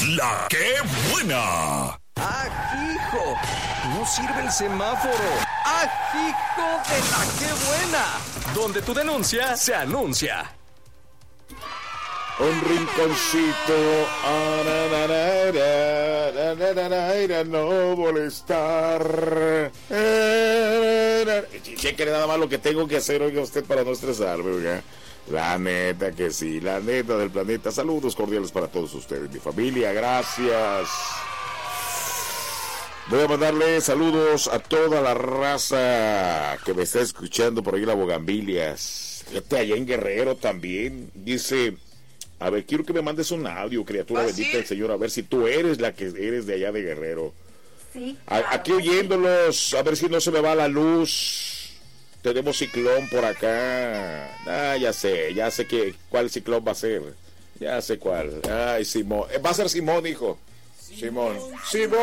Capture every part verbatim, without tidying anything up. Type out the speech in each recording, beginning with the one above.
La que buena. ¡Ah, hijo! No sirve el semáforo. ¡Ah, hijo de la que buena! Donde tu denuncia se anuncia. Un rinconcito, ah, na, na, na, na, na, na, na, no molestar. Eh, cheque nada más lo que tengo que hacer, oiga usted, para no estresarme, oiga. La neta que sí, la neta del planeta. Saludos cordiales para todos ustedes, mi familia, gracias. Voy a mandarle saludos a toda la raza que me está escuchando por ahí, la Bogambilias. Fíjate, allá en Guerrero también, dice... A ver, quiero que me mandes un audio, criatura ¿Ah, bendita sí? del Señor, a ver si tú eres la que eres de allá de Guerrero. Sí. Claro, a, aquí oyéndolos, a ver si no se me va la luz. Tenemos ciclón por acá. Ah, ya sé, ya sé que cuál ciclón va a ser. Ya sé cuál. Ay, Simón. Va a ser Simón, hijo. Simón. Simón.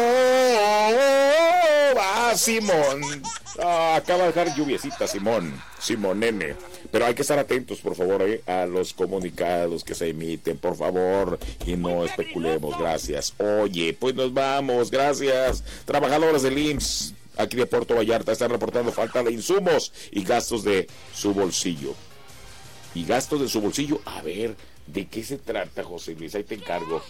Ah, Simón. Ah, acaba de dejar lluviecita, Simón. Simón, nene. Pero hay que estar atentos, por favor, eh, a los comunicados que se emiten, por favor, y no especulemos, gracias. Oye, pues nos vamos, gracias. Trabajadores del I M S S, aquí de Puerto Vallarta, están reportando falta de insumos y gastos de su bolsillo. Y gastos de su bolsillo, a ver, ¿de qué se trata, José Luis? Ahí te encargo.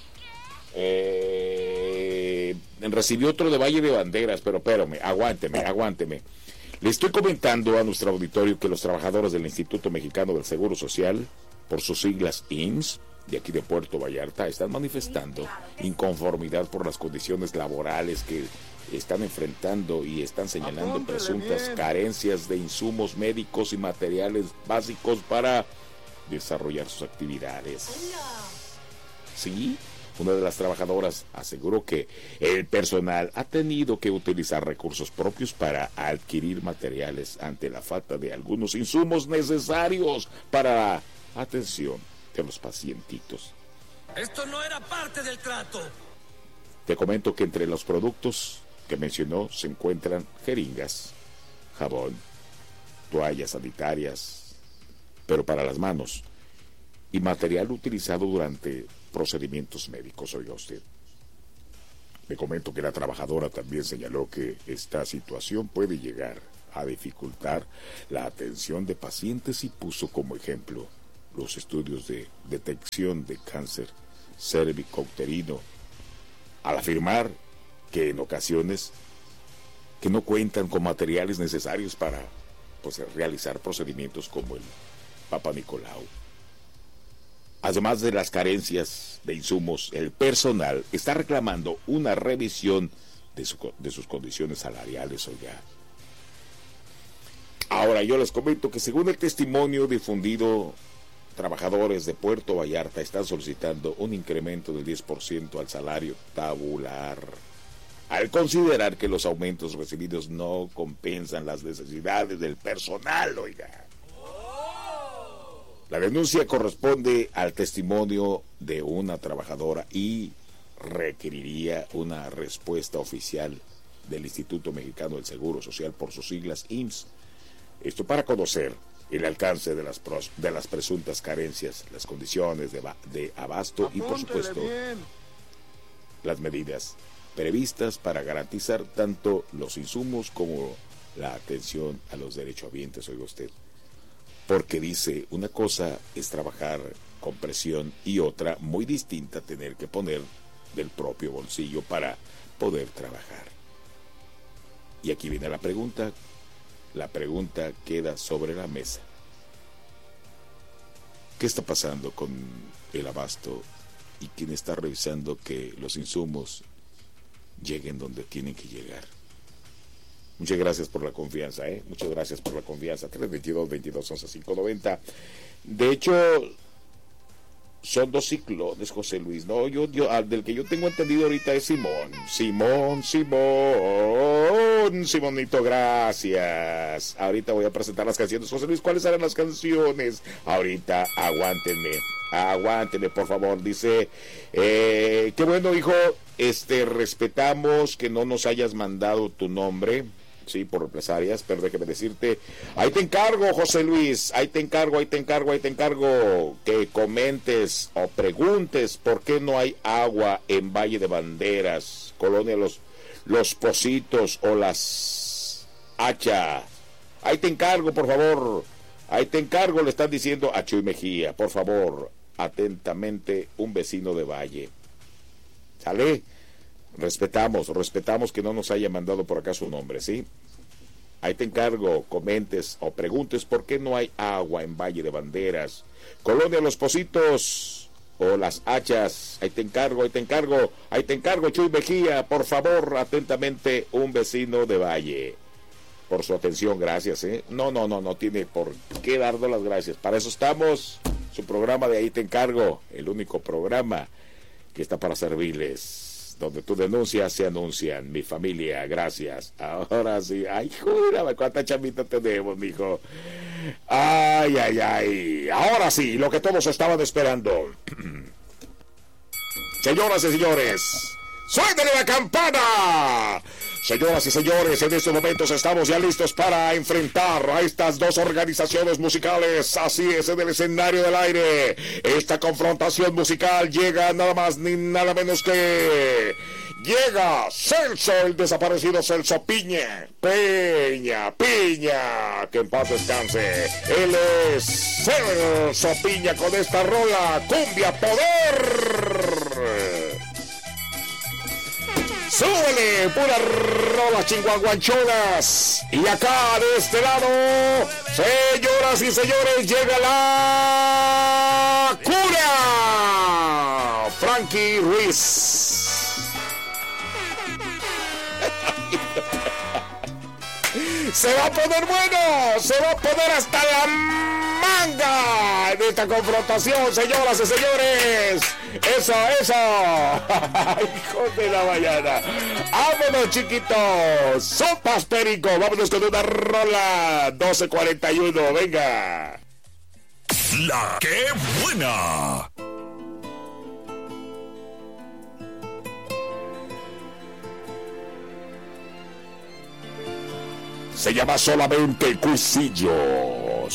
Eh, recibí otro de Valle de Banderas, pero espérame, aguánteme, aguánteme. Le estoy comentando a nuestro auditorio que los trabajadores del Instituto Mexicano del Seguro Social, por sus siglas I M S S, de aquí de Puerto Vallarta, están manifestando inconformidad por las condiciones laborales que están enfrentando y están señalando presuntas carencias de insumos médicos y materiales básicos para desarrollar sus actividades. ¿Sí? Una de las trabajadoras aseguró que el personal ha tenido que utilizar recursos propios para adquirir materiales ante la falta de algunos insumos necesarios para la atención de los pacientitos. Esto no era parte del trato. Te comento que entre los productos que mencionó se encuentran jeringas, jabón, toallas sanitarias, pero para las manos, y material utilizado durante procedimientos médicos, oiga usted. Le comento que la trabajadora también señaló que esta situación puede llegar a dificultar la atención de pacientes y puso como ejemplo los estudios de detección de cáncer cervicouterino, al afirmar que en ocasiones que no cuentan con materiales necesarios para pues, realizar procedimientos como el Papa Nicolau. Además de las carencias de insumos, el personal está reclamando una revisión de, su, de sus condiciones salariales, oiga. Ahora yo les comento que según el testimonio difundido, trabajadores de Puerto Vallarta están solicitando un incremento del diez por ciento al salario tabular, al considerar que los aumentos recibidos no compensan las necesidades del personal, oiga. La denuncia corresponde al testimonio de una trabajadora y requeriría una respuesta oficial del Instituto Mexicano del Seguro Social, por sus siglas I M S S. Esto para conocer el alcance de las, pros, de las presuntas carencias, las condiciones de, de abasto y, por supuesto, las medidas previstas para garantizar tanto los insumos como la atención a los derechohabientes, oiga usted. Porque dice, una cosa es trabajar con presión y otra muy distinta, tener que poner del propio bolsillo para poder trabajar. Y aquí viene la pregunta, la pregunta queda sobre la mesa. ¿Qué está pasando con el abasto y quién está revisando que los insumos lleguen donde tienen que llegar? Muchas gracias por la confianza, ¿eh? Muchas gracias por la confianza. tres veintidós, veintidós, once, quinientos noventa. De hecho, son dos ciclones, José Luis. No, yo, yo, del que yo tengo entendido ahorita es Simón. Simón, Simón, Simonito, gracias. Ahorita voy a presentar las canciones. José Luis, ¿cuáles eran las canciones? Ahorita, aguántenme, aguántenme, por favor. Dice, eh, qué bueno, hijo, este, respetamos que no nos hayas mandado tu nombre. sí, por represalias, pero déjeme decirte, ahí te encargo, José Luis, ahí te encargo, ahí te encargo, ahí te encargo, que comentes o preguntes por qué no hay agua en Valle de Banderas, Colonia Los, Los Pocitos o Las Hacha. Ahí te encargo, por favor, ahí te encargo, le están diciendo a Chuy Mejía, por favor, atentamente, un vecino de Valle. ¿Sale? Respetamos, respetamos que no nos haya mandado por acá su nombre, ¿sí? Ahí te encargo, comentes o preguntes por qué no hay agua en Valle de Banderas, Colonia Los Pocitos o Las Hachas. Ahí te encargo, ahí te encargo, ahí te encargo, Chuy Mejía, por favor, atentamente, un vecino de Valle. Por su atención, gracias, ¿eh? No, no, no, no tiene por qué darnos las gracias. Para eso estamos, su programa de Ahí te encargo, el único programa que está para servirles. Donde tú denuncias, se anuncian. Mi familia, gracias. Ahora sí. Ay, júrame, cuánta chamita tenemos, mijo. Ay, ay, ay. Ahora sí, lo que todos estaban esperando. Señoras y señores, ¡suéltale la campana! Señoras y señores, en estos momentos estamos ya listos para enfrentar a estas dos organizaciones musicales. Así es, en el escenario del aire. Esta confrontación musical llega nada más ni nada menos que... Llega Celso, el desaparecido Celso Piña. Peña, Piña, que en paz descanse. Él es Celso Piña con esta rola, Cumbia Poder. ¡Súbele! ¡Pura rola chinguanguanchonas! Y acá, de este lado, señoras y señores, llega la cura. Frankie Ruiz. Se va a poner bueno, se va a poner hasta la manga de esta confrontación, señoras y señores. Eso, eso. Hijo de la mañana. Vámonos, chiquitos. Sopas Perico. Vámonos con una rola. doce cuarenta y uno. Venga. La que buena. Se llama solamente Cuisillo.